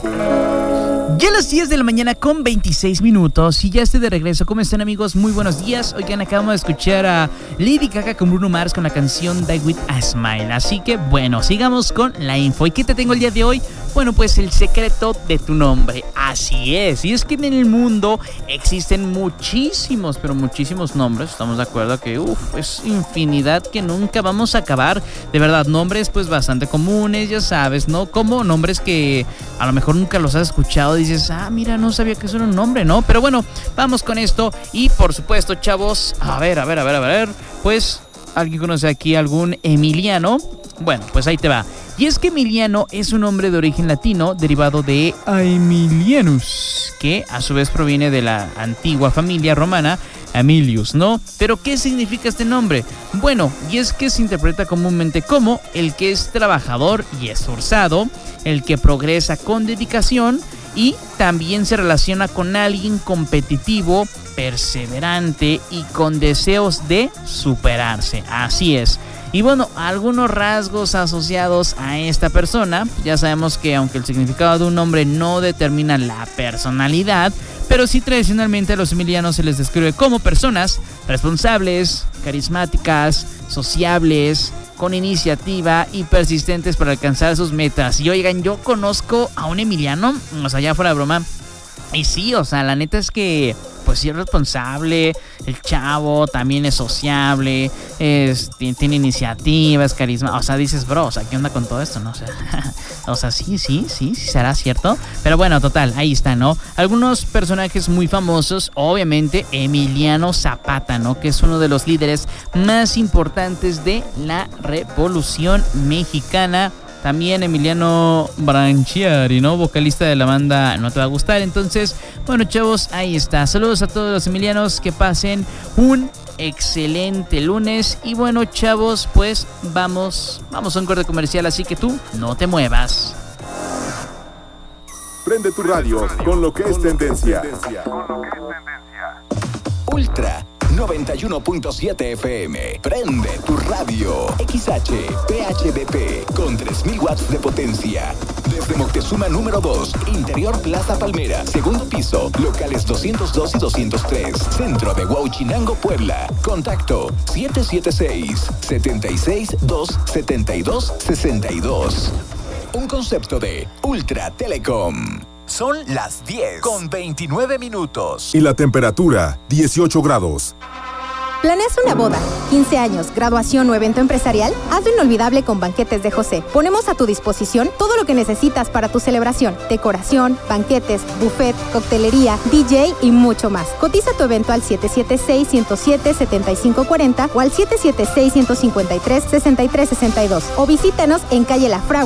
Ya a las 10 de la mañana con 26 minutos y ya estoy de regreso. ¿Cómo están, amigos? Muy buenos días. Oigan, acabamos de escuchar a Lady Gaga con Bruno Mars con la canción Die With a Smile. Así que, bueno, sigamos con la info. ¿Y qué te tengo el día de hoy? Bueno, pues el secreto de tu nombre. Así es. Y es que en el mundo existen muchísimos, pero muchísimos nombres. Estamos de acuerdo que, es infinidad que nunca vamos a acabar. De verdad, nombres pues bastante comunes, ya sabes, ¿no? Como nombres que a lo mejor nunca los has escuchado. Dices, mira, no sabía que eso era un nombre, ¿no? Pero bueno, vamos con esto. Y por supuesto, chavos, a ver. Pues, ¿alguien conoce aquí algún Emiliano? Bueno, pues ahí te va. Y es que Emiliano es un nombre de origen latino derivado de Aemilianus, que a su vez proviene de la antigua familia romana Aemilius, ¿no? Pero ¿qué significa este nombre? Bueno, y es que se interpreta comúnmente como el que es trabajador y esforzado, el que progresa con dedicación y también se relaciona con alguien competitivo, perseverante y con deseos de superarse. Así es. Y bueno, algunos rasgos asociados a esta persona, ya sabemos que aunque el significado de un nombre no determina la personalidad, pero sí tradicionalmente a los emilianos se les describe como personas responsables, carismáticas, sociables, con iniciativa y persistentes para alcanzar sus metas. Y oigan, yo conozco a un emiliano, o sea, ya fuera de broma, y sí, o sea, la neta es que pues sí es responsable, el chavo también es sociable, tiene iniciativa, es carisma, o sea, dices, bro, o sea, ¿qué onda con todo esto, no? O sea, sí, será cierto, pero bueno, total, ahí está, ¿no? Algunos personajes muy famosos, obviamente, Emiliano Zapata, ¿no? Que es uno de los líderes más importantes de la Revolución Mexicana. También Emiliano Branchiari, ¿no? Vocalista de la banda No Te Va a Gustar. Entonces, bueno, chavos, ahí está. Saludos a todos los emilianos, que pasen un excelente lunes. Y bueno, chavos, pues vamos a un corte comercial, así que tú no te muevas. Prende tu radio con lo que es tendencia. Ultra 91.7 FM. Prende tu radio. XH PHDP con 3000 watts de potencia. Desde Moctezuma número 2, Interior Plaza Palmera, segundo piso, locales 202 y 203, centro de Huauchinango, Puebla. Contacto 776-272-7262. Un concepto de Ultra Telecom. Son las 10 con 29 minutos. Y la temperatura, 18 grados. ¿Planeas una boda, 15 años, graduación o evento empresarial? Hazlo inolvidable con Banquetes de José. Ponemos a tu disposición todo lo que necesitas para tu celebración. Decoración, banquetes, buffet, coctelería, DJ y mucho más. Cotiza tu evento al 776-107-7540 o al 776-153-6362 o visítanos en calle La Fragua,